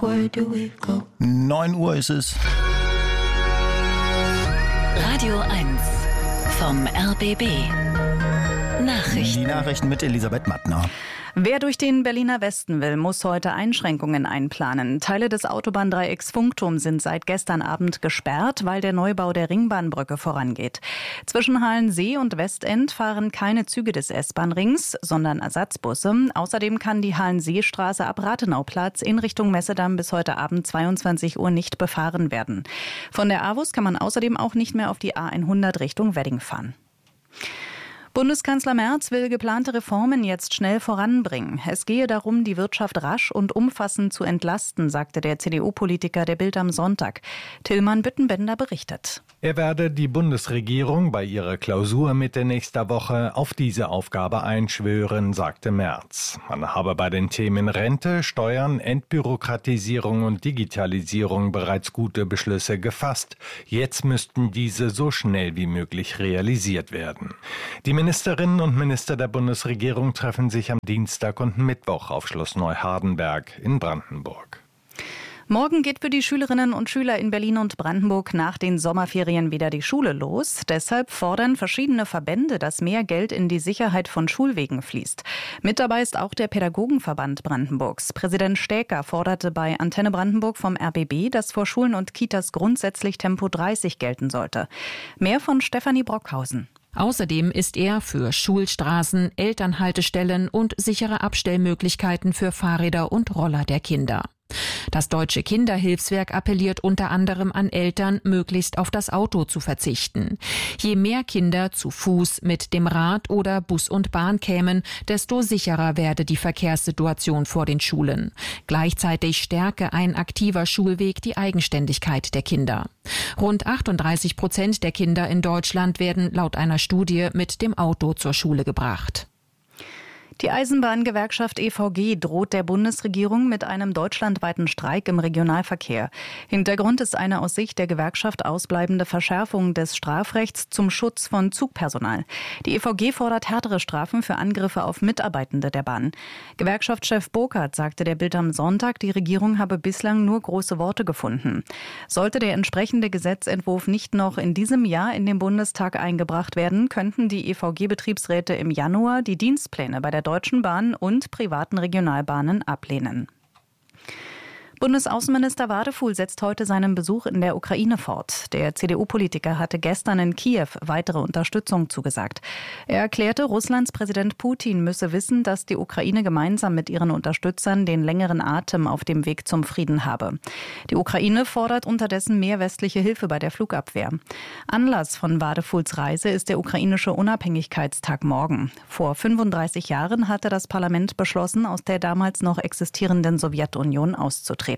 where do we go? 9 Uhr ist es. Radio 1 vom RBB. Nachrichten. Die Nachrichten mit Elisabeth Mattner. Wer durch den Berliner Westen will, muss heute Einschränkungen einplanen. Teile des Autobahndreiecks Funkturm sind seit gestern Abend gesperrt, weil der Neubau der Ringbahnbrücke vorangeht. Zwischen Halensee und Westend fahren keine Züge des S-Bahn-Rings, sondern Ersatzbusse. Außerdem kann die Halenseestraße ab Rathenauplatz in Richtung Messedamm bis heute Abend 22 Uhr nicht befahren werden. Von der AWUS kann man außerdem auch nicht mehr auf die A100 Richtung Wedding fahren. Bundeskanzler Merz will geplante Reformen jetzt schnell voranbringen. Es gehe darum, die Wirtschaft rasch und umfassend zu entlasten, sagte der CDU-Politiker der Bild am Sonntag. Tillmann Büttenbender berichtet. Er werde die Bundesregierung bei ihrer Klausur Mitte nächster Woche auf diese Aufgabe einschwören, sagte Merz. Man habe bei den Themen Rente, Steuern, Entbürokratisierung und Digitalisierung bereits gute Beschlüsse gefasst. Jetzt müssten diese so schnell wie möglich realisiert werden. Die Ministerinnen und Minister der Bundesregierung treffen sich am Dienstag und Mittwoch auf Schloss Neuhardenberg in Brandenburg. Morgen geht für die Schülerinnen und Schüler in Berlin und Brandenburg nach den Sommerferien wieder die Schule los. Deshalb fordern verschiedene Verbände, dass mehr Geld in die Sicherheit von Schulwegen fließt. Mit dabei ist auch der Pädagogenverband Brandenburgs. Präsident Stäker forderte bei Antenne Brandenburg vom RBB, dass vor Schulen und Kitas grundsätzlich Tempo 30 gelten sollte. Mehr von Stefanie Brockhausen. Außerdem ist er für Schulstraßen, Elternhaltestellen und sichere Abstellmöglichkeiten für Fahrräder und Roller der Kinder. Das Deutsche Kinderhilfswerk appelliert unter anderem an Eltern, möglichst auf das Auto zu verzichten. Je mehr Kinder zu Fuß, mit dem Rad oder Bus und Bahn kämen, desto sicherer werde die Verkehrssituation vor den Schulen. Gleichzeitig stärke ein aktiver Schulweg die Eigenständigkeit der Kinder. Rund 38% der Kinder in Deutschland werden laut einer Studie mit dem Auto zur Schule gebracht. Die Eisenbahngewerkschaft EVG droht der Bundesregierung mit einem deutschlandweiten Streik im Regionalverkehr. Hintergrund ist eine aus Sicht der Gewerkschaft ausbleibende Verschärfung des Strafrechts zum Schutz von Zugpersonal. Die EVG fordert härtere Strafen für Angriffe auf Mitarbeitende der Bahn. Gewerkschaftschef Burkhardt sagte der Bild am Sonntag, die Regierung habe bislang nur große Worte gefunden. Sollte der entsprechende Gesetzentwurf nicht noch in diesem Jahr in den Bundestag eingebracht werden, könnten die EVG-Betriebsräte im Januar die Dienstpläne bei der Deutschen Bahn und privaten Regionalbahnen ablehnen. Bundesaußenminister Wadefuhl setzt heute seinen Besuch in der Ukraine fort. Der CDU-Politiker hatte gestern in Kiew weitere Unterstützung zugesagt. Er erklärte, Russlands Präsident Putin müsse wissen, dass die Ukraine gemeinsam mit ihren Unterstützern den längeren Atem auf dem Weg zum Frieden habe. Die Ukraine fordert unterdessen mehr westliche Hilfe bei der Flugabwehr. Anlass von Wadefuhls Reise ist der ukrainische Unabhängigkeitstag morgen. Vor 35 Jahren hatte das Parlament beschlossen, aus der damals noch existierenden Sowjetunion auszutreten.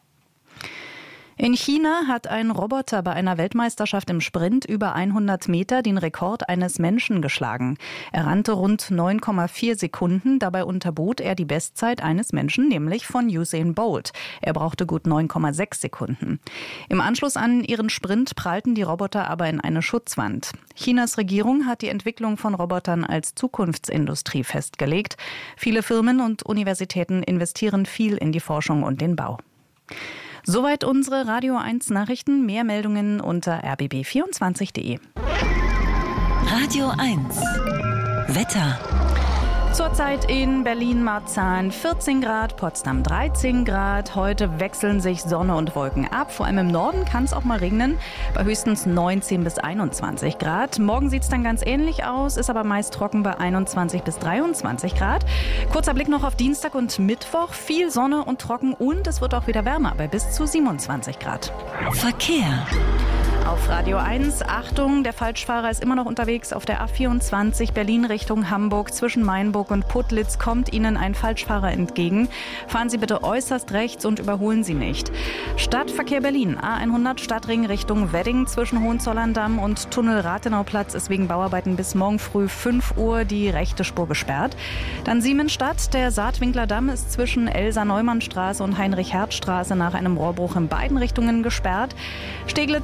In China hat ein Roboter bei einer Weltmeisterschaft im Sprint über 100 Meter den Rekord eines Menschen geschlagen. Er rannte rund 9,4 Sekunden, dabei unterbot er die Bestzeit eines Menschen, nämlich von Usain Bolt. Er brauchte gut 9,6 Sekunden. Im Anschluss an ihren Sprint prallten die Roboter aber in eine Schutzwand. Chinas Regierung hat die Entwicklung von Robotern als Zukunftsindustrie festgelegt. Viele Firmen und Universitäten investieren viel in die Forschung und den Bau. Soweit unsere Radio 1 Nachrichten. Mehr Meldungen unter rbb24.de. Radio 1 Wetter. Zurzeit in Berlin-Marzahn 14 Grad, Potsdam 13 Grad. Heute wechseln sich Sonne und Wolken ab. Vor allem im Norden kann es auch mal regnen, bei höchstens 19 bis 21 Grad. Morgen sieht es dann ganz ähnlich aus, ist aber meist trocken bei 21 bis 23 Grad. Kurzer Blick noch auf Dienstag und Mittwoch. Viel Sonne und trocken und es wird auch wieder wärmer bei bis zu 27 Grad. Verkehr. Auf Radio 1, Achtung, der Falschfahrer ist immer noch unterwegs auf der A24 Berlin Richtung Hamburg. Zwischen Mainburg und Putlitz kommt Ihnen ein Falschfahrer entgegen. Fahren Sie bitte äußerst rechts und überholen Sie nicht. Stadtverkehr Berlin, A100 Stadtring Richtung Wedding. Zwischen Hohenzollern-Damm und Tunnel Rathenauplatz ist wegen Bauarbeiten bis morgen früh 5 Uhr die rechte Spur gesperrt. Dann Siemensstadt, der Saatwinkler Damm ist zwischen Elsa-Neumann-Straße und Heinrich-Hertz-Straße nach einem Rohrbruch in beiden Richtungen gesperrt. Steglitz-Schmargendorf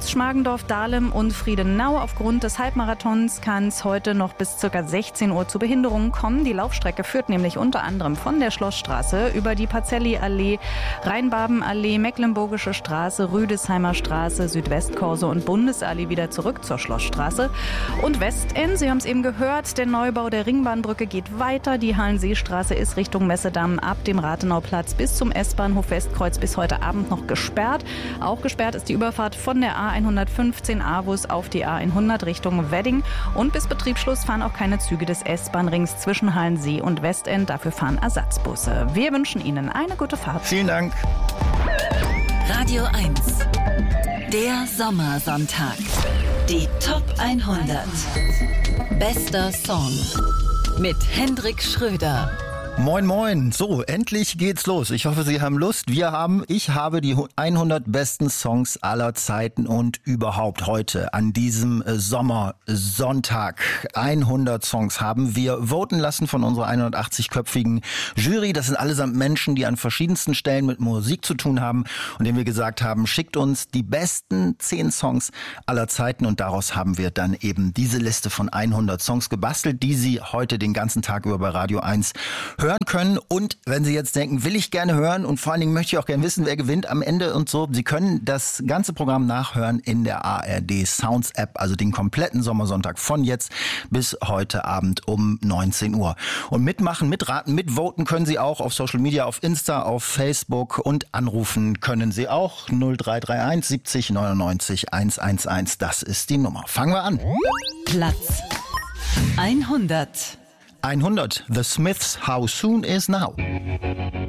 Düsseldorf-Dahlem und Friedenau. Aufgrund des Halbmarathons kann es heute noch bis ca. 16 Uhr zu Behinderungen kommen. Die Laufstrecke führt nämlich unter anderem von der Schlossstraße über die Pacelli-Allee, Rheinbabenallee, Mecklenburgische Straße, Rüdesheimer Straße, Südwestkorso und Bundesallee wieder zurück zur Schlossstraße. Und Westend, Sie haben es eben gehört, der Neubau der Ringbahnbrücke geht weiter. Die Hallenseestraße ist Richtung Messedamm ab dem Rathenauplatz bis zum S-Bahnhof Westkreuz bis heute Abend noch gesperrt. Auch gesperrt ist die Überfahrt von der A115 Avus auf die A100 Richtung Wedding. Und bis Betriebsschluss fahren auch keine Züge des S-Bahn-Rings zwischen Hallensee und Westend. Dafür fahren Ersatzbusse. Wir wünschen Ihnen eine gute Fahrt. Vielen Dank. Radio 1. Der Sommersonntag. Die Top 100. Bester Song. Mit Hendrik Schröder. Moin, moin. So, endlich geht's los. Ich hoffe, Sie haben Lust. Ich habe die 100 besten Songs aller Zeiten und überhaupt heute an diesem Sommersonntag. 100 Songs haben wir voten lassen von unserer 180-köpfigen Jury. Das sind allesamt Menschen, die an verschiedensten Stellen mit Musik zu tun haben und denen wir gesagt haben, schickt uns die besten 10 Songs aller Zeiten und daraus haben wir dann eben diese Liste von 100 Songs gebastelt, die Sie heute den ganzen Tag über bei Radio 1 hören können. Und wenn Sie jetzt denken, will ich gerne hören und vor allen Dingen möchte ich auch gerne wissen, wer gewinnt am Ende und so, Sie können das ganze Programm nachhören in der ARD Sounds App, also den kompletten Sommersonntag von jetzt bis heute Abend um 19 Uhr. Und mitmachen, mitraten, mitvoten können Sie auch auf Social Media, auf Insta, auf Facebook und anrufen können Sie auch 0331 70 99 111. Das ist die Nummer. Fangen wir an. Platz 100. 100. The Smiths, How Soon Is Now.